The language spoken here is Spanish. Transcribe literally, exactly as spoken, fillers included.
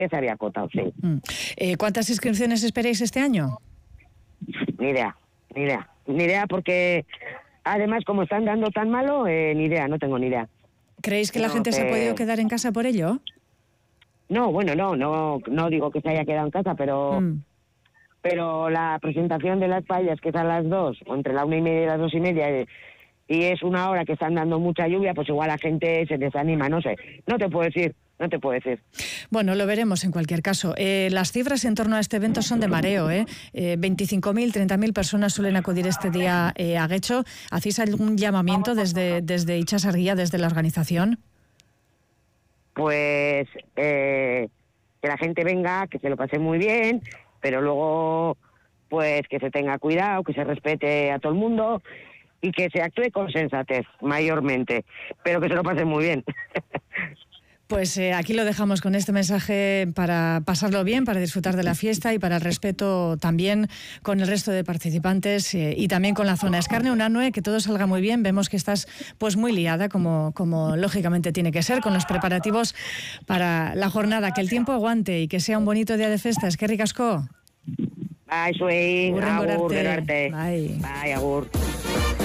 que se había acotado, sí. Mm. Eh, ¿Cuántas inscripciones esperáis este año? Ni idea, ni idea. Ni idea porque, además, como están dando tan malo, eh, ni idea, no tengo ni idea. ¿Creéis que la No, gente se ha que- podido quedar en casa por ello? No, bueno, no, no, no digo que se haya quedado en casa, pero... Mm. pero la presentación de las paellas, que es a las dos, o entre la una y media y las dos y media, eh, y es una hora que están dando mucha lluvia, pues igual la gente se desanima, no sé. No te puedo decir, no te puedo decir. Bueno, lo veremos en cualquier caso. Eh, las cifras en torno a este evento son de mareo, ¿eh? eh veinticinco mil, treinta mil personas suelen acudir este día eh, a Getxo. ¿Hacéis algún llamamiento desde, desde Itsasargia, desde la organización? Pues eh, que la gente venga, que se lo pase muy bien, pero luego pues que se tenga cuidado, que se respete a todo el mundo y que se actúe con sensatez, mayormente, pero que se lo pase muy bien. Pues eh, aquí lo dejamos con este mensaje para pasarlo bien, para disfrutar de la fiesta y para el respeto también con el resto de participantes eh, y también con la zona. Escarne Unanue, que todo salga muy bien. Vemos que estás pues muy liada, como, como lógicamente tiene que ser, con los preparativos para la jornada. Que el tiempo aguante y que sea un bonito día de fiesta. Eskerrik asko. Bai, zuei, Hurrengo agur, arte. gero arte. Bai. Bai, agur.